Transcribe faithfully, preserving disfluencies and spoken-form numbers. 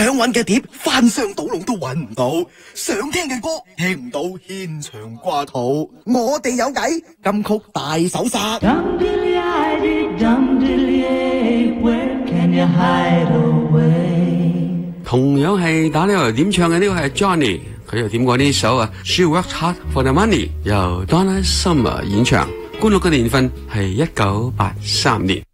想揾嘅碟翻箱倒籠都揾唔到，想聽嘅歌聽唔到，牽腸掛肚。我哋有計，金曲大搜殺。 同樣係打呢個點唱嘅呢個係 Johnny， 佢又點過呢首啊 She Worked Hard for the Money， 由 Donna Summer 演唱，觀錄嘅年份係一九八三年。